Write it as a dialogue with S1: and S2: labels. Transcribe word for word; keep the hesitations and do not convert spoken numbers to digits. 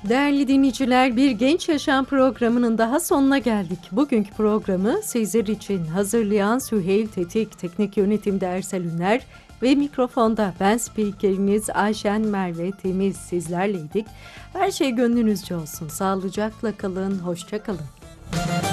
S1: Değerli dinleyiciler, bir Genç Yaşam programının daha sonuna geldik. Bugünkü programı sizler için hazırlayan Süheyl Tetik, teknik yönetimde Ersel Üner ve mikrofonda ben spikeriniz Ayşen Merve Temiz sizlerleydik. Her şey gönlünüzce olsun. Sağlıcakla kalın, hoşça kalın.